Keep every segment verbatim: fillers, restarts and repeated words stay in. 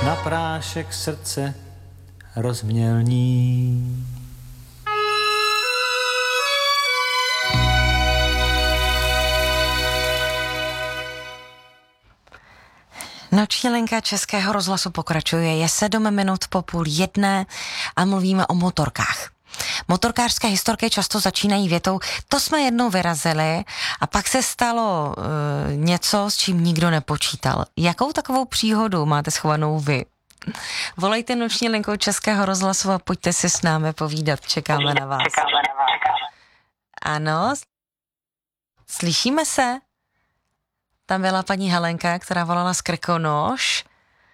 na prášek srdce rozmělní. Noční linka Českého rozhlasu pokračuje, je sedm minut po půl jedné a mluvíme o motorkách. Motorkářské historky často začínají větou, to jsme jednou vyrazili a pak se stalo e, něco, s čím nikdo nepočítal. Jakou takovou příhodu máte schovanou vy? Volejte noční linkou Českého rozhlasu a pojďte si s námi povídat, čekáme na vás. Ano, slyšíme se? Tam byla paní Helenka, která volala z Krkonoš,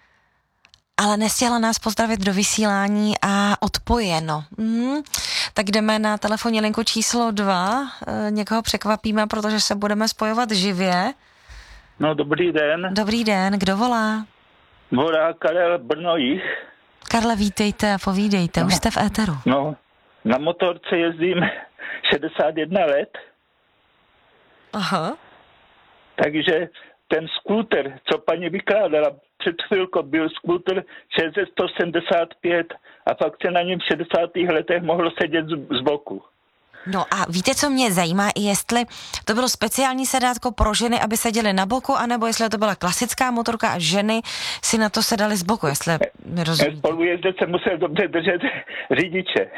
ale nestihla nás pozdravit do vysílání a odpojeno. Hmm, tak jdeme na telefonní linku číslo dva, e, někoho překvapíme, protože se budeme spojovat živě. No, dobrý den. Dobrý den, kdo volá? Volá Karel Brno-Jih. Karle, vítejte a povídejte, no. Už jste v éteru. No, na motorce jezdím šedesát jedna let. Aha. Takže ten skúter, co paní vykládala před chvilkou, byl skúter šest set sedmdesát pět a fakt se na něm v šedesátých letech mohlo sedět z, z boku. No a víte, co mě zajímá, jestli to bylo speciální sedátko pro ženy, aby seděly na boku, anebo jestli to byla klasická motorka a ženy si na to sedaly z boku, jestli mi rozumíte. Spolujezdec se musel dobře držet řidiče.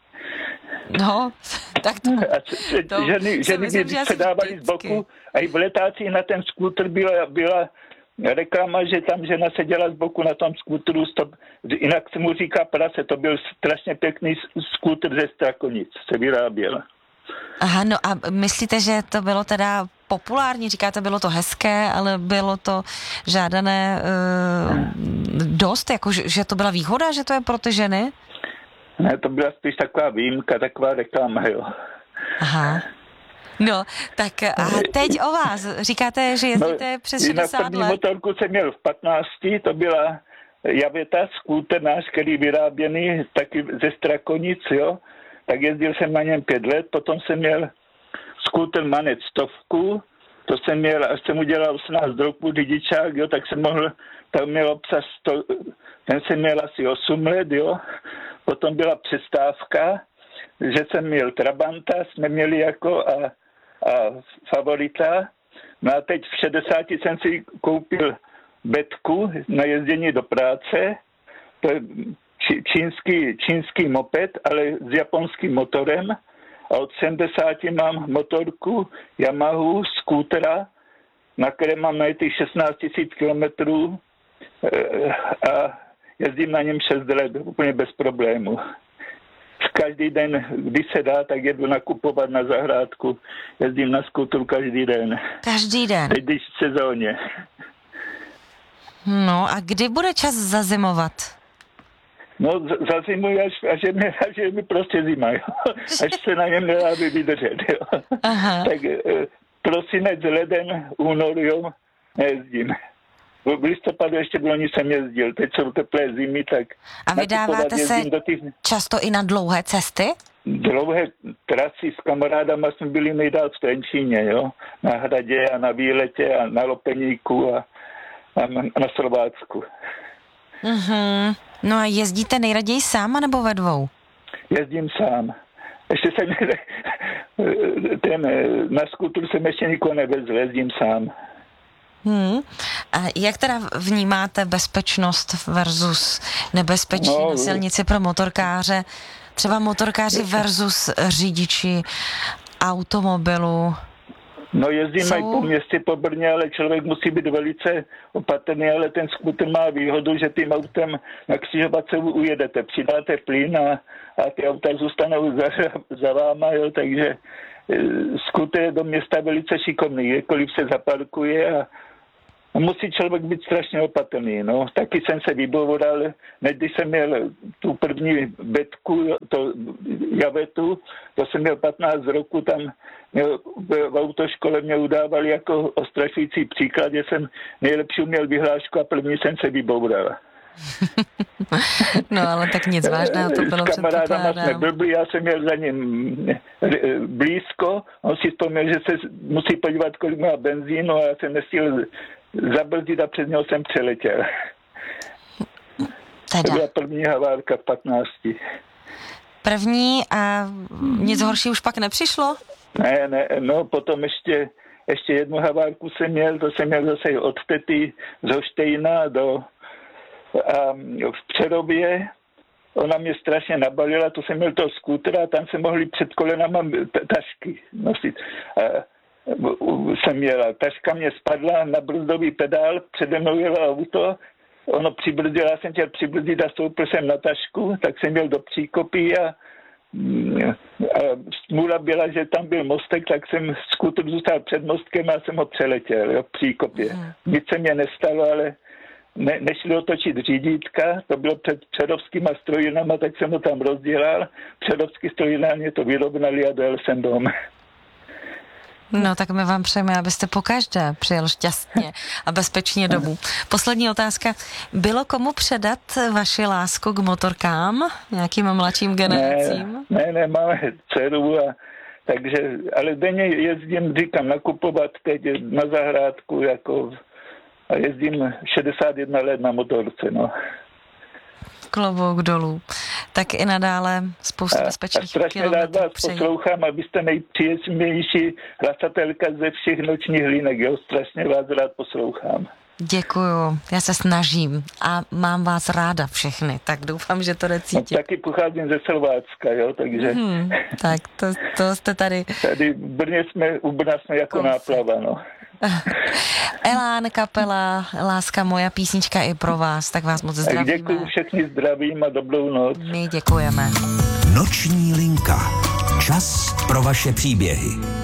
No, tak to... A to ženy, ženy myslím, by se dávaly z boku a i v letácích na ten skúter byla, byla reklama, že tam žena seděla z boku na tom skútru, jinak se mu říká prase, to byl strašně pěkný skútr ze Strakonic, se vyráběl. Aha, no a myslíte, že to bylo teda populární, říkáte, bylo to hezké, ale bylo to žádané uh, dost, jako že to byla výhoda, že to je pro ty ženy? Ne, to byla spíš taková výjimka, taková reklama, jo. Aha. No, tak a teď o vás. Říkáte, že jezdíte no, přes šedesát let. Na první motorku jsem měl v patnácti, to byla Javeta, skúter náš, který vyráběný taky ze Strakonic, jo. Tak jezdil jsem na něm pět let, potom jsem měl skúter Manet stovku, to jsem měl, až jsem udělal osmnáct roků řidičák, jo, tak jsem mohl, tam měl obsah sto, ten jsem měl asi osm let, jo. Potom byla přestávka, že jsem měl Trabanta, jsme měli jako a, a Favorita. No a teď v šedesáti jsem si koupil Betku na jezdění do práce. To je či, čínský, čínský moped, ale s japonským motorem. A od sedmdesáti mám motorku Yamahu, skútera, na které mám najetých šestnáct tisíc kilometrů a jezdím na něm šest let, úplně bez problému. Každý den, když se dá, tak jedu nakupovat na zahrádku. Jezdím na skútru každý den. Každý den? Teď když v sezóně. No a kdy bude čas zazimovat? No zazimuji, až, až, je mi, až je mi prostě zima, jo. Až se na něm nedá vydržet, jo. Aha. Tak prosinec, leden, únor, jo, nejezdím. V listopadu ještě bylo nic jsem jezdil, teď jsou teplé zimy, tak... A vydáváte se těch... často i na dlouhé cesty? Dlouhé trasy s kamarádama jsme byli nejdál v Trenčíně, jo, na Hradě a na Výletě a na Lopeníku a, a na Slovácku. Mhm. No a jezdíte nejraději sám, nebo ve dvou? Jezdím sám. Ještě jsem... ten, na skútru jsem ještě nikoho nevezl, jezdím sám. Hmm. A jak teda vnímáte bezpečnost versus nebezpečí no, na silnici pro motorkáře? Třeba motorkáři versus řidiči automobilu? No jezdím jsou... i po městě, po Brně, ale člověk musí být velice opatrný, ale ten skúter má výhodu, že tím autem na křižovatce ujedete, přidáte plyn a, a ty auta zůstanou za, za váma, jo, takže skúter je do města velice šikovný, kdekoliv se zaparkuje a musí člověk být strašně opatrný, no. Taky jsem se vyboural, než když jsem měl tu první Betku, to Javetu, to jsem měl patnáct roku, tam měl, v autoškole mě udávali jako ostrašující příklad, že jsem nejlepší měl vyhlášku a první jsem se vyboural. No ale tak nic vážného to bylo. S kamarádama jsme blbli, já jsem měl za ním blízko, on si vzpomněl, že se musí podívat, kolik má benzínu a já jsem nestihl zabrzdit a před něho jsem přeletěl. Teda. To byla první havárka v patnácti. První a nic horší už pak nepřišlo? Ne, ne, no potom ještě, ještě jednu havárku jsem měl, to jsem měl zase od tety z Hoštejna do a v Přerově. Ona mě strašně nabalila, to jsem měl toho skútra a tam se mohli před kolenama t- tašky nosit. A jsem měla, taška mě spadla na brzdový pedál, přede mnou jelo auto, ono přibrzdilo, já jsem chtěl přibrzdit a stoupil jsem na tašku, tak jsem měl do příkopy a, a smůla byla, že tam byl mostek, tak jsem skútr zůstal před mostkem a jsem ho přeletěl, jo, v příkopě. Nic se mě nestalo, ale ne, nešli otočit řídítka, to bylo před Přerovskýma strojinama, tak jsem ho tam rozdělal. Přerovský strojinárně to vyrovnali a dojel jsem dom. No tak my vám přejeme, abyste pokaždé přijel šťastně a bezpečně domů. Poslední otázka. Bylo komu předat vaši lásku k motorkám? Nějakým mladším generacím? Ne, ne, ne máme dceru a takže, ale denně jezdím, říkám, nakupovat teď na zahrádku jako a jezdím šedesát jedna let na motorce, no. Klobouk dolů. Tak i nadále spoustu bezpečných kilometrů. Strašně rád vás poslouchám a vy jste nejpříjemnější hlasatelka ze všech nočních línek, jo, strašně vás rád poslouchám. Děkuju, já se snažím a mám vás ráda všechny, tak doufám, že to necítím. No, taky pocházím ze Slovácka, jo, takže... Hmm, tak to, to jste tady... Tady v Brně jsme, u Brna jsme jako Konce. Náplava, no. Elán, kapela, Láska moja, písnička i pro vás, tak vás moc zdravíme. Tak děkuju, všechny zdravím a dobrou noc. My děkujeme. Noční linka. Čas pro vaše příběhy.